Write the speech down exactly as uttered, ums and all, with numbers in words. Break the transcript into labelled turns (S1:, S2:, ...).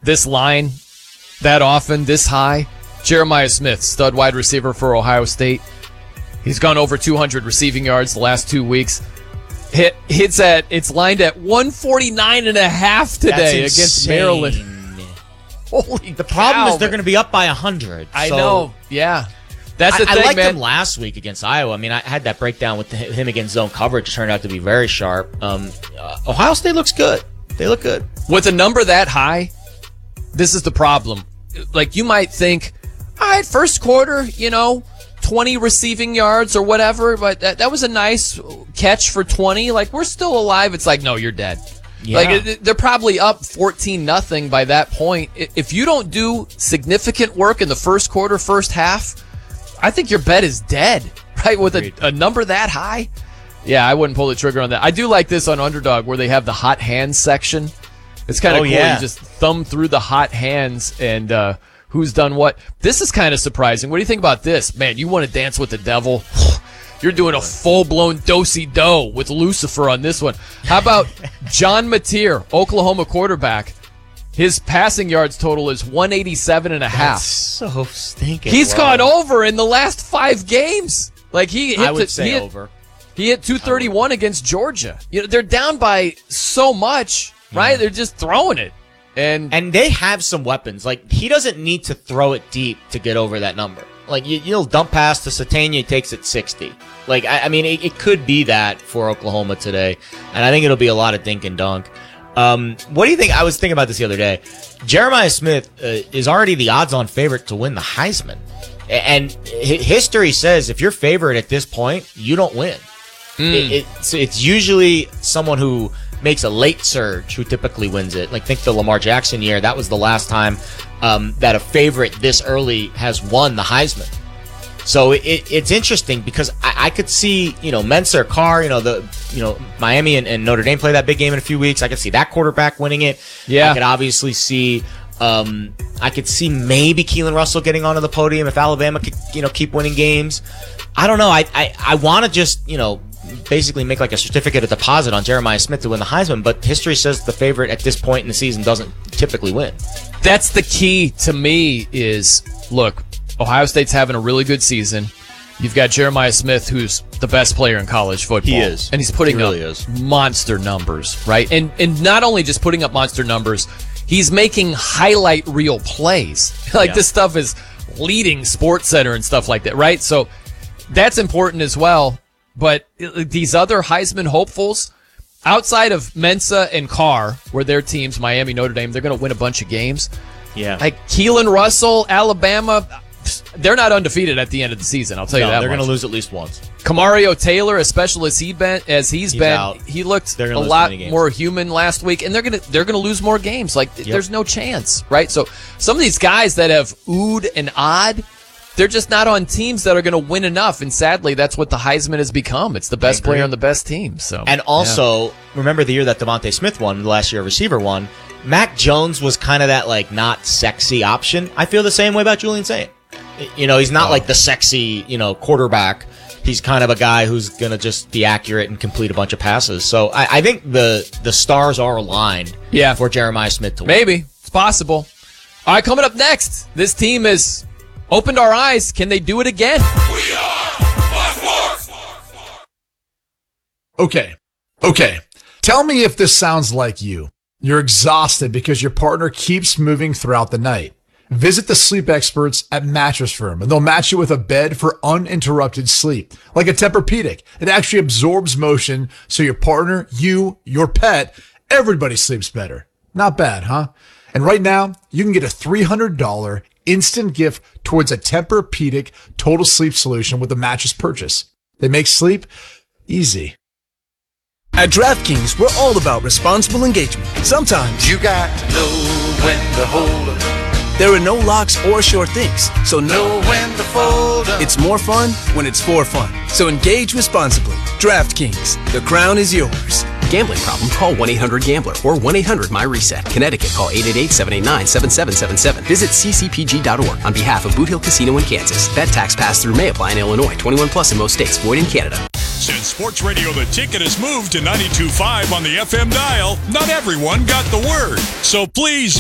S1: this line that often, this high. Jeremiah Smith, stud wide receiver for Ohio State. He's gone over two hundred receiving yards the last two weeks. Hit, hits at, it's lined at one forty-nine and a half today
S2: That's
S1: against
S2: insane.
S1: Maryland. Holy
S2: The problem
S1: cow,
S2: is they're
S1: man.
S2: going to be up by one hundred.
S1: I
S2: so
S1: know, yeah. That's the
S2: I,
S1: thing,
S2: I liked
S1: man.
S2: him last week against Iowa. I mean, I had that breakdown with him against zone coverage. It turned out to be very sharp. Um, uh, Ohio State looks good. They look good.
S1: With a number that high, this is the problem. Like, you might think, all right, first quarter, you know, twenty receiving yards or whatever, but that, that was a nice catch for twenty. Like, we're still alive. It's like, no, you're dead.
S2: Yeah.
S1: Like, it, they're probably up fourteen nothing by that point. If you don't do significant work in the first quarter, first half, I think your bet is dead, right? With a, a number that high. Yeah, I wouldn't pull the trigger on that. I do like this on Underdog where they have the hot hands section. It's kind of
S2: Oh,
S1: cool.
S2: yeah.
S1: You just thumb through the hot hands and uh, who's done what. This is kind of surprising. What do you think about this? Man, you want to dance with the devil? You're doing a full-blown do-si-do with Lucifer on this one. How about John Mateer, Oklahoma quarterback? His passing yards total is one eighty-seven and a half.
S2: That's so stinking
S1: He's
S2: low.
S1: gone over in the last five games. Like he hit
S2: I would
S1: to-
S2: say
S1: he hit,
S2: over.
S1: He hit two thirty-one against Georgia. You know, they're down by so much, right? They're just throwing it. And
S2: And they have some weapons. Like, he doesn't need to throw it deep to get over that number. Like, you, you'll dump pass to Satania, he takes it sixty. Like, I, I mean, it, it could be that for Oklahoma today. And I think it'll be a lot of dink and dunk. Um, what do you think? I was thinking about this the other day. Jeremiah Smith uh, is already the odds-on favorite to win the Heisman. And hi- history says if you're favorite at this point, you don't win. It, it's, it's usually someone who makes a late surge who typically wins it. Like, think the Lamar Jackson year. That was the last time um, that a favorite this early has won the Heisman. So it, it's interesting because I, I could see, you know, Mensa or Carr, you know, the, you know, Miami and, and Notre Dame play that big game in a few weeks. I could see that quarterback winning it.
S1: Yeah.
S2: I could obviously see, um, I could see maybe Keelan Russell getting onto the podium if Alabama could, you know, keep winning games. I don't know. I, I, I want to just, you know, basically make like a certificate of deposit on Jeremiah Smith to win the Heisman, but history says the favorite at this point in the season doesn't typically win.
S1: that's the key to me is, look, Ohio State's having a really good season. You've got Jeremiah Smith, who's the best player in college football.
S3: He is.
S1: And he's putting
S3: He really
S1: up
S3: is.
S1: monster numbers, right? And and not only just putting up monster numbers, he's making highlight reel plays. Like,
S2: Yeah.
S1: this stuff is leading Sports Center and stuff like that, right? So that's important as well. But these other Heisman hopefuls, outside of Mensa and Carr, where their teams, Miami, Notre Dame, they're going to win a bunch of games.
S2: Yeah.
S1: Like Keelan Russell, Alabama, they're not undefeated at the end of the season. I'll tell you
S2: No,
S1: that
S2: they're
S1: much.
S2: going to lose at least once.
S1: Kamario Taylor, as special as he been, as he's,
S2: He's
S1: been,
S2: out.
S1: he looked
S2: They're
S1: a
S2: gonna lose
S1: lot
S2: many games.
S1: more human last week, and they're gonna they're gonna lose more games. Like, there's no chance, right? So some of these guys that have oohed and odd, they're just not on teams that are going to win enough. And sadly, that's what the Heisman has become. It's the best
S2: agree.
S1: player on the best team. So
S2: And also, remember the year that Devontae Smith won, the last year a receiver won, Mac Jones was kind of that, like, not sexy option. I feel the same way about Julian Saint. You know, he's not like the sexy, you know, quarterback. He's kind of a guy who's going to just be accurate and complete a bunch of passes. So I, I think the the stars are aligned
S1: Yeah.
S2: for Jeremiah Smith to win.
S1: maybe it's possible. All right, coming up next, this team has opened our eyes. Can they do it again?
S4: We are Five Sports.
S5: Okay. Okay. Tell me if this sounds like you. You're exhausted because your partner keeps moving throughout the night. Visit the sleep experts at Mattress Firm, and they'll match you with a bed for uninterrupted sleep. Like a Tempur-Pedic. It actually absorbs motion so your partner, you, your pet, everybody sleeps better. Not bad, huh? And right now, you can get a three hundred dollars instant gift towards a Tempur-Pedic total sleep solution with a mattress purchase. They make sleep easy.
S6: At DraftKings, we're all about responsible engagement. Sometimes
S4: You got to know when to hold 'em,
S6: there are no locks or sure things, so
S4: know
S6: no,
S4: when to fold 'em.
S6: it's more fun when it's for fun. So engage responsibly. DraftKings, the crown is yours.
S7: Gambling problem? Call one eight hundred gambler or one eight hundred my reset. Connecticut, call eight eight eight, seven eight nine, seven seven seven seven. Visit c c p g dot org on behalf of Boot Hill Casino in Kansas. That tax pass-through may apply in Illinois. twenty-one plus in most states. Void in Canada.
S8: Since Sports Radio The Ticket has moved to ninety-two point five on the F M dial, not everyone got the word. So please